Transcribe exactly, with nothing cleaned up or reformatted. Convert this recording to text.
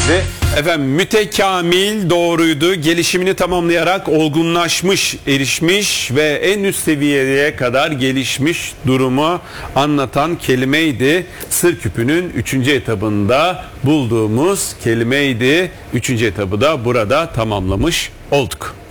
kelimemizi. Efendim mütekamil doğruydu. Gelişimini tamamlayarak olgunlaşmış, erişmiş ve en üst seviyeye kadar gelişmiş durumu anlatan kelimeydi. Sır küpünün üçüncü etabında bulduğumuz kelimeydi. Üçüncü etabı da burada tamamlamış olduk.